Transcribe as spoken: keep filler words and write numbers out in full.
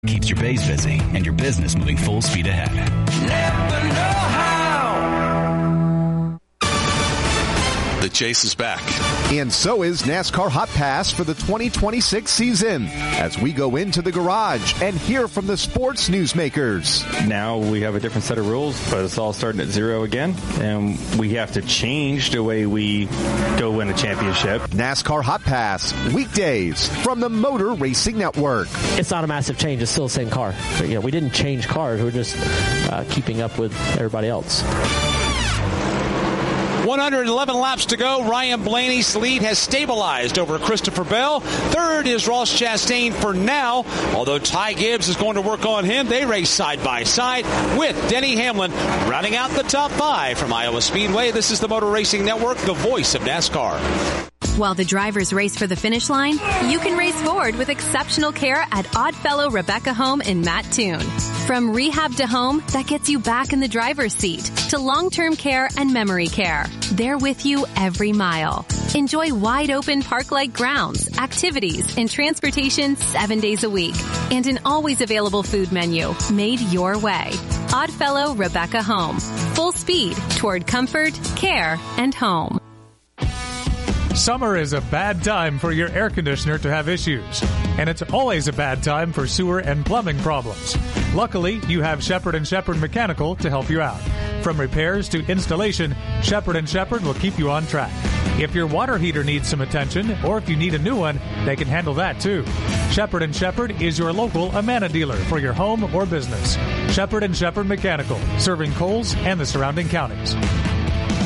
Keeps your base busy and your business moving full speed ahead. Never know how. The chase is back. And so is NASCAR Hot Pass for the twenty twenty-six season as we go into the garage and hear from the sports newsmakers. Now we have a different set of rules, but it's all starting at zero again, and we have to change the way we go win a championship. NASCAR Hot Pass, weekdays from the Motor Racing Network. It's not a massive change. It's still the same car. But, you know, we didn't change cars. We're just uh, keeping up with everybody else. one hundred eleven laps to go. Ryan Blaney's lead has stabilized over Christopher Bell. Third is Ross Chastain for now, although Ty Gibbs is going to work on him. They race side by side with Denny Hamlin rounding out the top five from Iowa Speedway. This is the Motor Racing Network, the voice of NASCAR. While the drivers race for the finish line, you can race forward with exceptional care at Oddfellow Rebecca Home in Mattoon. From rehab to home that gets you back in the driver's seat to long-term care and memory care, they're with you every mile. Enjoy wide-open park-like grounds, activities, and transportation seven days a week. And an always available food menu made your way. Oddfellow Rebecca Home. Full speed toward comfort, care, and home. Summer is a bad time for your air conditioner to have issues, and it's always a bad time for sewer and plumbing problems. Luckily, you have Shepherd and Shepherd Mechanical to help you out. From repairs to installation, Shepherd and Shepherd will keep you on track. If your water heater needs some attention, or if you need a new one, they can handle that too. Shepherd and Shepherd is your local Amana dealer for your home or business. Shepherd and Shepherd Mechanical, serving Coles and the surrounding counties.